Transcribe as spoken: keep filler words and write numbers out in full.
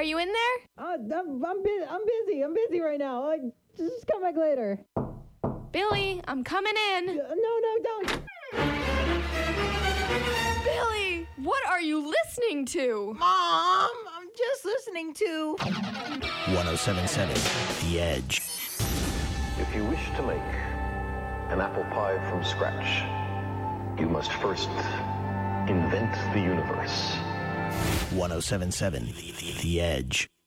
Are you in there? Uh, I'm, I'm, bu- I'm busy. I'm busy right now. Uh, just come back later. Billy, I'm coming in. Uh, no, no, don't. Billy, what are you listening to? Mom, I'm just listening to one oh seven point seven The Edge. If you wish to make an apple pie from scratch, you must first invent the universe. one oh seven point seven The Edge.